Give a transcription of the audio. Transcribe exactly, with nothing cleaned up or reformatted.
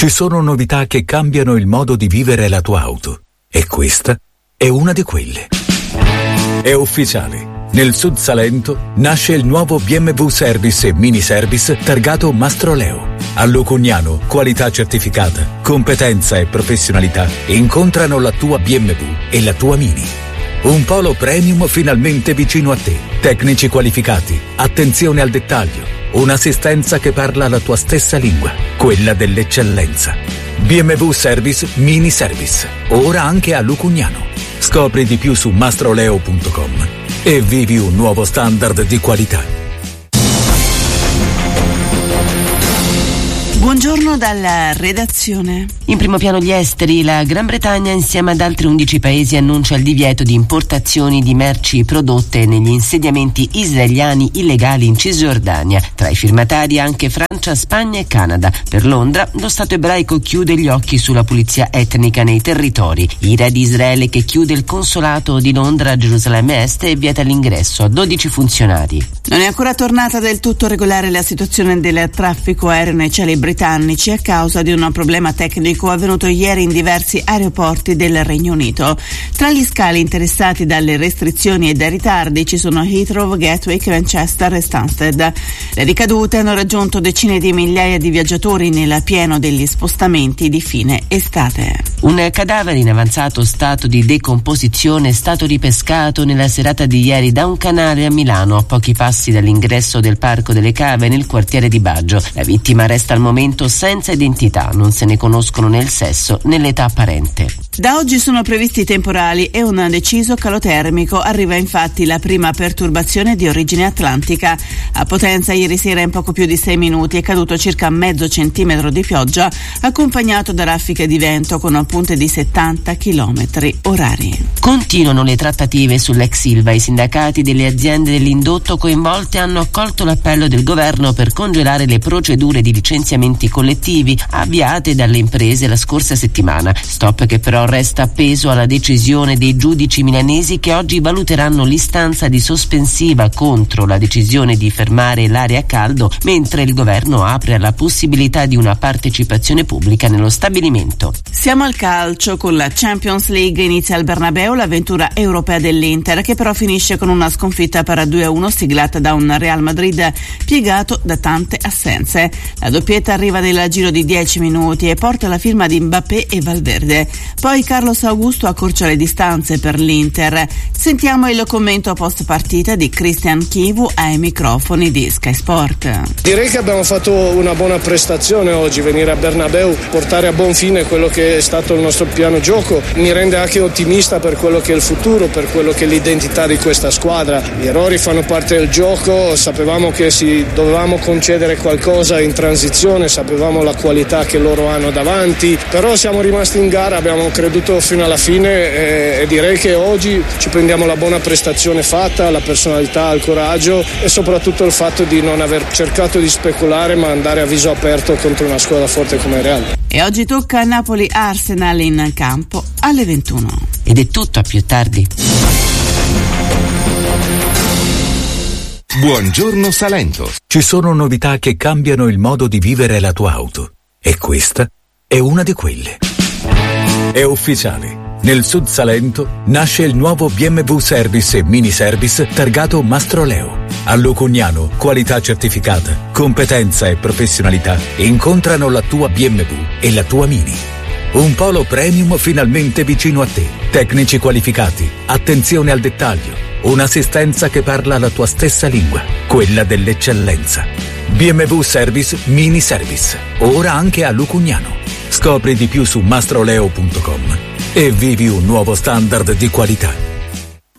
Ci sono novità che cambiano il modo di vivere la tua auto. E questa è una di quelle. È ufficiale. Nel Sud Salento nasce il nuovo B M W Service e Mini Service targato Mastroleo. A Lucugnano, qualità certificata, competenza e professionalità incontrano la tua B M W e la tua Mini. Un polo premium finalmente vicino a te. Tecnici qualificati, attenzione al dettaglio, un'assistenza che parla la tua stessa lingua, quella dell'eccellenza. B M W Service Mini Service, ora anche a Lucugnano. Scopri di più su mastroleo punto com e vivi un nuovo standard di qualità. Buongiorno dalla redazione. In primo piano gli esteri, la Gran Bretagna insieme ad altri undici paesi annuncia il divieto di importazioni di merci prodotte negli insediamenti israeliani illegali in Cisgiordania. Tra i firmatari anche Francia, Spagna e Canada. Per Londra lo Stato ebraico chiude gli occhi sulla pulizia etnica nei territori. Il re di Israele che chiude il consolato di Londra a Gerusalemme Est e vieta l'ingresso a dodici funzionari. Non è ancora tornata del tutto regolare la situazione del traffico aereo nei cieli britannici a causa di un problema tecnico avvenuto ieri in diversi aeroporti del Regno Unito. Tra gli scali interessati dalle restrizioni e dai ritardi ci sono Heathrow, Gatwick, Manchester e Stansted. Le ricadute hanno raggiunto decine di migliaia di viaggiatori nel pieno degli spostamenti di fine estate. Un cadavere in avanzato stato di decomposizione è stato ripescato nella serata di ieri da un canale a Milano, a pochi passi dall'ingresso del Parco delle Cave nel quartiere di Baggio. La vittima resta al momento senza identità, non se ne conoscono né il sesso né l'età apparente. Da oggi sono previsti temporali e un deciso calo termico. Arriva infatti la prima perturbazione di origine atlantica. A Potenza ieri sera in poco più di sei minuti è caduto circa mezzo centimetro di pioggia, accompagnato da raffiche di vento con punte di settanta chilometri orari. Continuano le trattative sull'ex Ilva. I sindacati delle aziende dell'indotto coinvolte hanno accolto l'appello del governo per congelare le procedure di licenziamenti collettivi avviate dalle imprese la scorsa settimana. Stop che però resta appeso alla decisione dei giudici milanesi che oggi valuteranno l'istanza di sospensiva contro la decisione di fermare l'area a caldo, mentre il governo apre alla possibilità di una partecipazione pubblica nello stabilimento. Siamo al calcio. Con la Champions League inizia al Bernabeu l'avventura europea dell'Inter, che però finisce con una sconfitta per due a uno siglata da un Real Madrid piegato da tante assenze. La doppietta arriva nel giro di dieci minuti e porta la firma di Mbappé e Valverde. Poi Carlos Augusto accorcia le distanze per l'Inter. Sentiamo il commento post partita di Christian Chivu ai microfoni di Sky Sport. Direi che abbiamo fatto una buona prestazione oggi. Venire a Bernabeu, portare a buon fine quello che è stato il nostro piano gioco, mi rende anche ottimista per quello che è il futuro, per quello che è l'identità di questa squadra. Gli errori fanno parte del gioco, sapevamo che si dovevamo concedere qualcosa in transizione, sapevamo la qualità che loro hanno davanti, però siamo rimasti in gara, abbiamo creduto fino alla fine e, e direi che oggi ci prendiamo la buona prestazione fatta, la personalità, il coraggio e soprattutto il fatto di non aver cercato di speculare ma andare a viso aperto contro una squadra forte come il Real. E oggi tocca a Napoli-Arsenal in campo alle ventuno. Ed è tutto, a più tardi. Buongiorno Salento. Ci sono novità che cambiano il modo di vivere la tua auto. E questa è una di quelle. È ufficiale. Nel Sud Salento nasce il nuovo B M W Service e Mini Service targato Mastroleo. A Lucugnano, qualità certificata, competenza e professionalità incontrano la tua B M W e la tua Mini. Un polo premium finalmente vicino a te. Tecnici qualificati, attenzione al dettaglio, un'assistenza che parla la tua stessa lingua, quella dell'eccellenza. B M W Service Mini Service, ora anche a Lucugnano. Scopri di più su mastroleo punto com e vivi un nuovo standard di qualità.